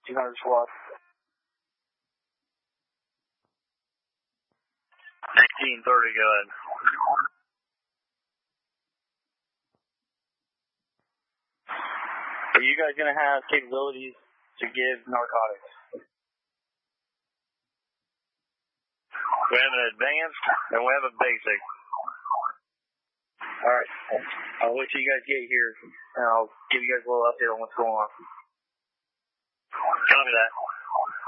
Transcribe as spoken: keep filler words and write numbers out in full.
two hundred SWAT. eighteen thirty, go ahead. Are you guys going to have capabilities to give narcotics? We have an advanced and we have a basic. All right. I'll wait till you guys get here and I'll give you guys a little update on what's going on.